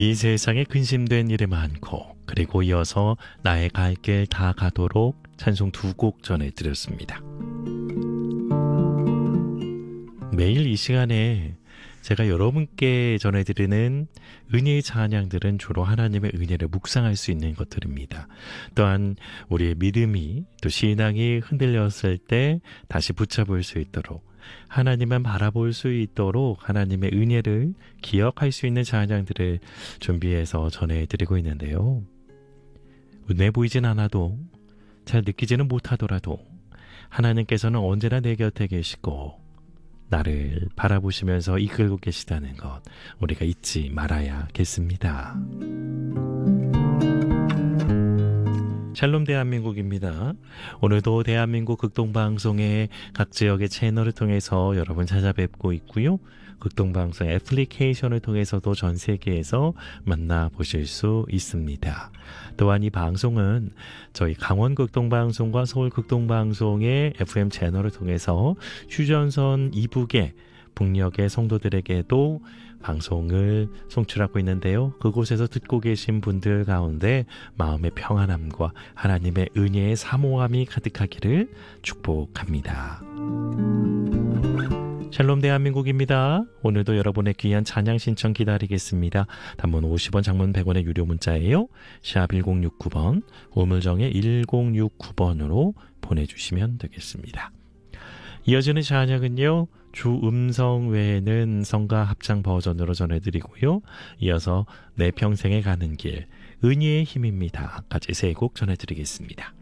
이 세상에 근심된 일이 많고 그리고 이어서 나의 갈 길 다 가도록 찬송 두 곡 전해드렸습니다. 매일 이 시간에 제가 여러분께 전해드리는 은혜의 찬양들은 주로 하나님의 은혜를 묵상할 수 있는 것들입니다. 또한 우리의 믿음이 또 신앙이 흔들렸을 때 다시 붙잡을 수 있도록 하나님만 바라볼 수 있도록 하나님의 은혜를 기억할 수 있는 찬양들을 준비해서 전해드리고 있는데요. 눈에 보이진 않아도 잘 느끼지는 못하더라도 하나님께서는 언제나 내 곁에 계시고 나를 바라보시면서 이끌고 계시다는 것 우리가 잊지 말아야겠습니다. 샬롬 대한민국입니다. 오늘도 대한민국 극동방송의 각 지역의 채널을 통해서 여러분 찾아뵙고 있고요. 극동방송 애플리케이션을 통해서도 전 세계에서 만나보실 수 있습니다. 또한 이 방송은 저희 강원 극동방송과 서울 극동방송의 FM 채널을 통해서 휴전선 이북의 북녘의 성도들에게도 방송을 송출하고 있는데요. 그곳에서 듣고 계신 분들 가운데 마음의 평안함과 하나님의 은혜의 사모함이 가득하기를 축복합니다. 샬롬 대한민국입니다. 오늘도 여러분의 귀한 찬양 신청 기다리겠습니다. 단문 50원, 장문 100원의 유료 문자예요. 샵 1069번, 우물정에 1069번으로 보내주시면 되겠습니다. 이어지는 찬양은요, 주 음성 외에는 성가 합창 버전으로 전해드리고요. 이어서 내 평생에 가는 길, 은혜의 힘입니다. 같이 세 곡 전해드리겠습니다.